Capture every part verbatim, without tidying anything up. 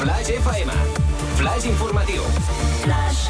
Flash F M. Flash informatiu. Flash.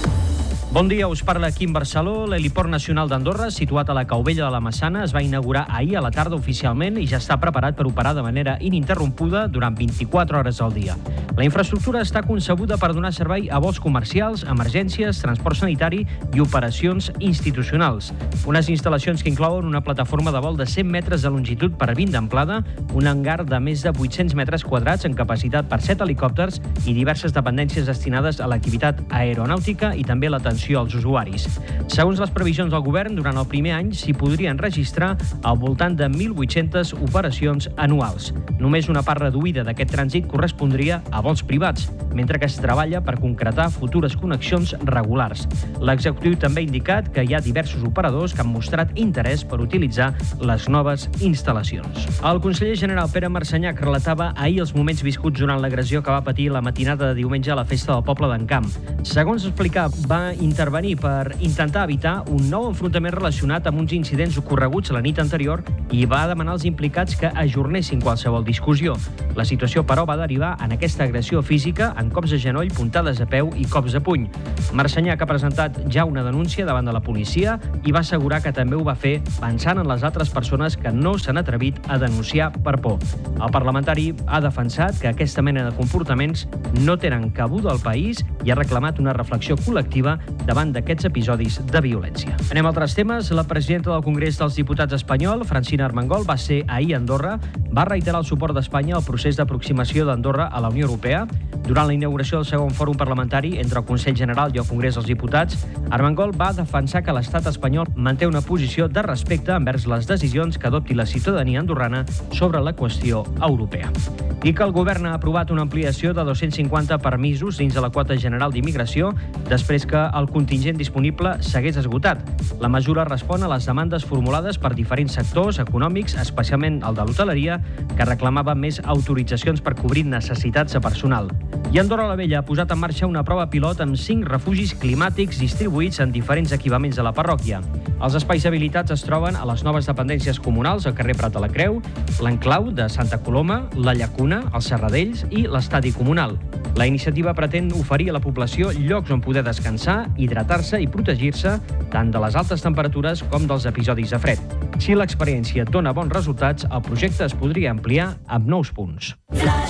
Bon dia, us parla Quim Barceló. L'heliport nacional d'Andorra, situat a la Caubella de la Massana, es va inaugurar ahir a la tarda oficialment i ja està preparat per operar de manera ininterrompuda durant vint-i-quatre hores al dia. La infraestructura està concebuda per donar servei a vols comercials, emergències, transport sanitari i operacions institucionals. Unes instal·lacions que inclouen una plataforma de vol de cent metres de longitud per vint d'amplada, un hangar de més de vuit-cents metres quadrats amb capacitat per set helicòpters i diverses dependències destinades a l'activitat aeronàutica i també l'atenció als usuaris. Segons les previsions del govern, durant el primer any s'hi podrien registrar al voltant de mil vuit-centes operacions anuals. Només una part reduïda d'aquest trànsit correspondria a vols privats, mentre que es treballa per concretar futures connexions regulars. L'executiu també ha indicat que hi ha diversos operadors que han mostrat interès per utilitzar les noves instal·lacions. El conseller general Pere Marsenyac relatava ahir els moments viscuts durant l'agressió que va patir la matinada de diumenge a la festa del poble d'Encamp. Segons explicava, va intervenir per intentar evitar un nou enfrontament relacionat amb uns incidents ocorreguts la nit anterior i va demanar als implicats que ajornessin qualsevol discussió. La situació, però, va derivar en aquesta agressió física en cops de genoll, puntades a peu i cops de puny. Marsenyac ha presentat ja una denúncia davant de la policia i va assegurar que també ho va fer pensant en les altres persones que no s'han atrevit a denunciar per por. El parlamentari ha defensat que aquesta mena de comportaments no tenen cabuda al país i ha reclamat una reflexió col·lectiva davant d'aquests episodis de violència. Anem a altres temes. La presidenta del Congrés dels Diputats espanyol, Francina Armengol, va ser ahir a Andorra, va reiterar el suport d'Espanya al procés d'aproximació d'Andorra a la Unió Europea. Durant la inauguració del segon fòrum parlamentari entre el Consell General i el Congrés dels Diputats, Armengol va defensar que l'estat espanyol manté una posició de respecte envers les decisions que adopti la ciutadania andorrana sobre la qüestió europea. I que el govern ha aprovat una ampliació de dos-cents cinquanta permisos dins de la quota general d'immigració després que el contingent disponible s'hagués esgotat. La mesura respon a les demandes formulades per diferents sectors econòmics, especialment el de l'hoteleria, que reclamava més autoritzacions per cobrir necessitats de personal. I Andorra la Vella ha posat en marxa una prova pilot amb cinc refugis climàtics distribuïts en diferents equipaments de la parròquia. Els espais habilitats es troben a les noves dependències comunals al carrer Prat de la Creu, l'enclau de Santa Coloma, la Llacuna, els Serradells i l'estadi comunal. La iniciativa pretén oferir a la població llocs on poder descansar, hidratar-se i protegir-se tant de les altes temperatures com dels episodis de fred. Si l'experiència dona bons resultats, el projecte es podria ampliar amb nous punts.